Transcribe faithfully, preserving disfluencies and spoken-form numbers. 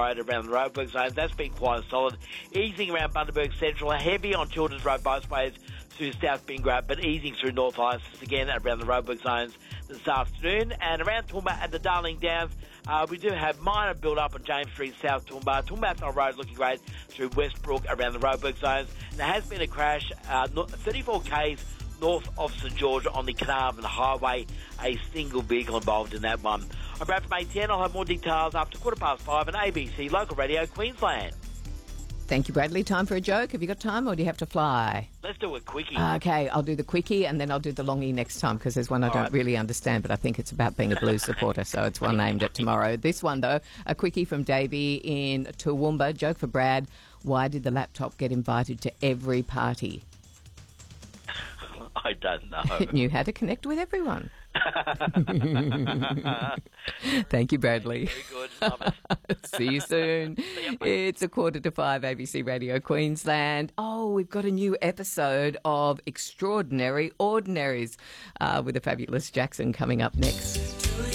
Road around the roadwork zones. That's been quite solid. Easing around Bundaberg Central, heavy on Children's Road bothways through South Bingara, but easing through North Isis again around the roadwork zones this afternoon. And around Toowoomba at the Darling Downs, uh, we do have minor build-up on James Street, South Toowoomba. Toowoomba Road looking great through Westbrook around the roadwork zones. And there has been a crash, uh, thirty-four kays north of St George on the Carnarvon Highway. A single vehicle involved in that one. I'm Brad from A T N. I'll have more details after quarter past five on A B C Local Radio Queensland. Thank you, Bradley. Time for a joke. Have you got time or do you have to fly? Let's do a quickie. Okay, I'll do the quickie and then I'll do the longie next time because there's one I All don't right. really understand, but I think it's about being a Blues supporter, so it's one aimed at tomorrow. This one, though, a quickie from Davey in Toowoomba. Joke for Brad. Why did the laptop get invited to every party? I don't know. It knew how to connect with everyone. Thank you, Bradley. Very good. Love it. See you soon. See ya. It's a quarter to five, A B C Radio Queensland. Oh, we've got a new episode of Extraordinary Ordinaries uh, with the fabulous Jackson coming up next.